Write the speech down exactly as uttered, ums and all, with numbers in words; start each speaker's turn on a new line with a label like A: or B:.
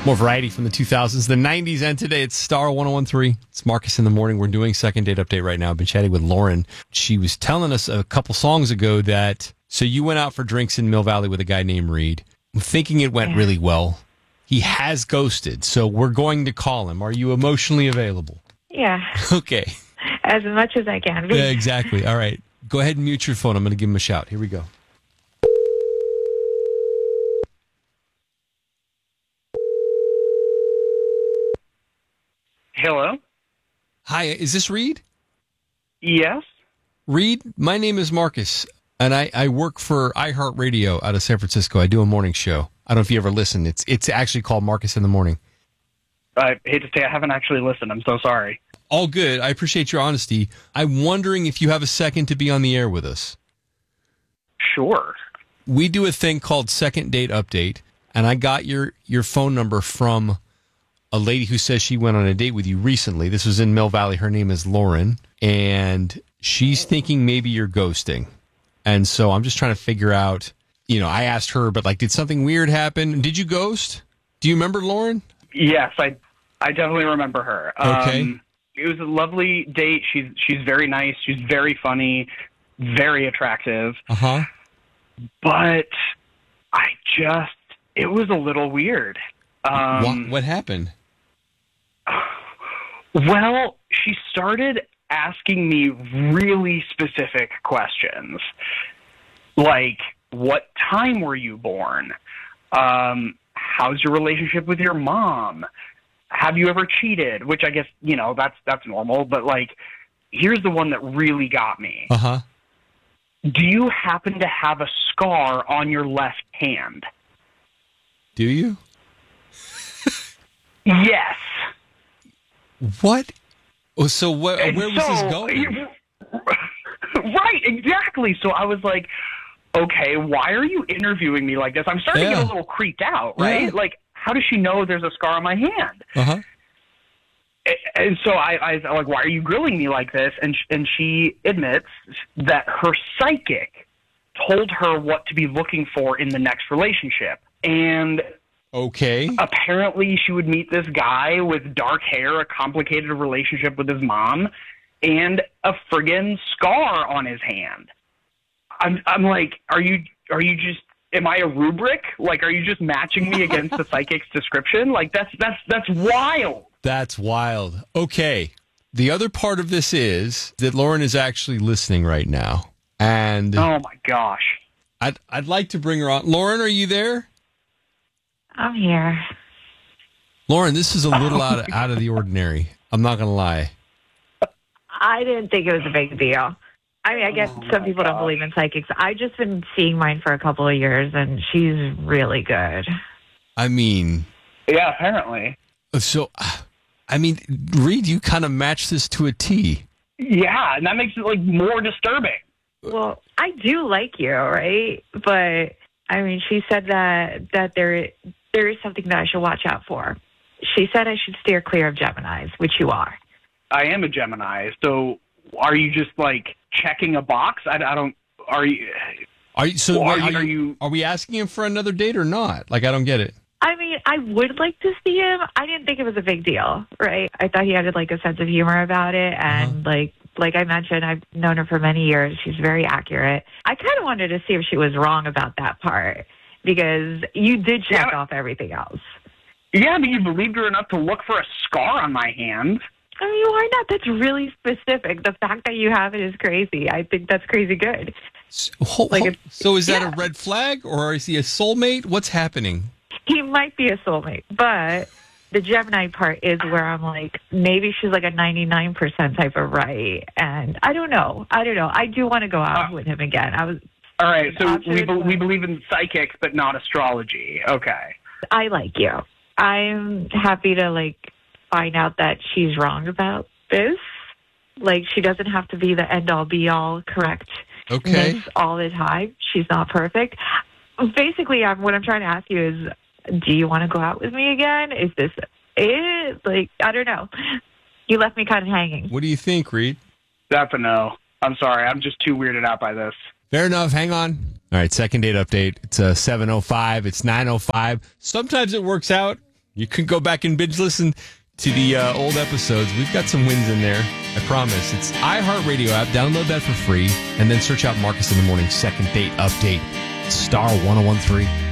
A: More variety from the two thousands, the nineties, and today it's Star one oh one three. It's Marcus in the Morning. We're doing second date update right now. I've been chatting with Lauren. She was telling us a couple songs ago that, so you went out for drinks in Mill Valley with a guy named Reed. I'm thinking it went
B: yeah.
A: really well. He has ghosted, so we're going to call him. Are you emotionally available?
B: Yeah.
A: Okay.
B: As much as I can be.
A: Yeah, exactly. All right. Go ahead and mute your phone. I'm going to give him a shout. Here we go.
C: Hello?
A: Hi, is this Reed?
C: Yes?
A: Reed, my name is Marcus, and I, I work for iHeartRadio out of San Francisco. I do a morning show. I don't know if you ever listen. It's it's actually called Marcus in the Morning.
C: I hate to say I haven't actually listened. I'm so sorry.
A: All good. I appreciate your honesty. I'm wondering if you have a second to be on the air with us.
C: Sure.
A: We do a thing called Second Date Update, and I got your, your phone number from a lady who says she went on a date with you recently. This was in Mill Valley. Her name is Lauren, and she's thinking maybe you're ghosting. And so I'm just trying to figure out, you know, I asked her, but like, did something weird happen? Did you ghost? Do you remember Lauren?
C: Yes, I I definitely remember her.
A: Okay.
C: Um, it was a lovely date. She's she's very nice. She's very funny, very attractive.
A: Uh-huh.
C: But I just, it was a little weird. Um,
A: what, what happened?
C: Well, she started asking me really specific questions. Like, what time were you born? Um, how's your relationship with your mom? Have you ever cheated? Which I guess, you know, that's that's normal. But, like, here's the one that really got me.
A: Uh-huh.
C: Do you happen to have a scar on your left hand?
A: Do you?
C: Yes.
A: What? Oh, so what,
C: And
A: where was
C: so,
A: this going?
C: Right, exactly. So I was like, okay, why are you interviewing me like this? I'm starting
A: Yeah.
C: to get a little creeped out, right?
A: Yeah.
C: Like, how does she know there's a scar on my hand?
A: Uh-huh.
C: And so I, I was like, why are you grilling me like this? And and she admits that her psychic told her what to be looking for in the next relationship. And
A: Okay.
C: apparently she would meet this guy with dark hair, a complicated relationship with his mom, and a friggin' scar on his hand. I'm I'm like, are you are you just am I a rubric? Like, are you just matching me against the psychic's description? Like, that's that's that's wild.
A: That's wild. Okay. The other part of this is that Lauren is actually listening right now. And
C: Oh my gosh.
A: I'd, I'd like to bring her on. Lauren, are you there?
B: I'm here.
A: Lauren, this is a little out of, out of the ordinary. I'm not going to lie.
B: I didn't think it was a big deal. I mean, I guess
C: Oh,
B: some
C: my
B: people don't
C: gosh.
B: believe in psychics. I've just been seeing mine for a couple of years, and she's really good.
A: I mean,
C: Yeah, apparently.
A: so, I mean, Reed, you kind of match this to a T.
C: Yeah, and that makes it like more disturbing.
B: Well, I do like you, right? But I mean, she said that that there there is something that I should watch out for. She said I should steer clear of Geminis, which you are.
C: I am a Gemini, so are you just like checking a box? I, I don't. Are you?
A: Are you, so
C: Well, are
A: are,
C: you- are
A: you,
C: you-
A: are we asking him for another date or not? Like, I don't get it.
B: I mean, I would like to see him. I didn't think it was a big deal, right? I thought he had like a sense of humor about it, and
A: Uh-huh.
B: like like I mentioned, I've known her for many years. She's very accurate. I kind of wanted to see if she was wrong about that part because you did check
C: Yeah.
B: off everything else.
C: Yeah, but you believed her enough to look for a scar on my hand.
B: I mean, why not? That's really specific. The fact that you have it is crazy. I think that's crazy good.
A: So, ho-
B: Like
A: ho-
B: it's-
A: so is that
B: yeah.
A: a red flag, or is he a soulmate? What's happening?
B: He might be a soulmate, but the Gemini part is where I'm like, maybe she's like a ninety-nine percent type of right. And I don't know. I don't know. I do want to go out
C: Uh,
B: with him again. I was,
C: All right, so
B: Option
C: we
B: is
C: be- we
B: what?
C: believe in psychics, but not astrology. Okay.
B: I like you. I'm happy to like find out that she's wrong about this. Like, she doesn't have to be the end all be all correct
A: Okay.
B: all the time. She's not perfect. Basically, I'm, what I'm trying to ask you is, do you want to go out with me again? Is this it? Like, I don't know. You left me kind of hanging.
A: What do you think, Reed?
C: That's a no. I'm sorry. I'm just too weirded out by this.
A: Fair enough. Hang on. All right, second date update. It's uh, seven oh five. It's nine oh five. Sometimes it works out. You can go back and binge listen to the uh, old episodes. We've got some wins in there. I promise. It's iHeartRadio app. Download that for free. And then search out Marcus in the Morning second date update. Star one oh one three.